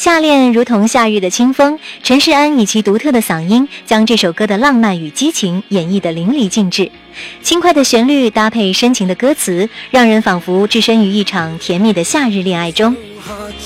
夏恋如同夏日的清风，陈势安以其独特的嗓音将这首歌的浪漫与激情演绎得淋漓尽致。轻快的旋律搭配深情的歌词，让人仿佛置身于一场甜蜜的夏日恋爱中。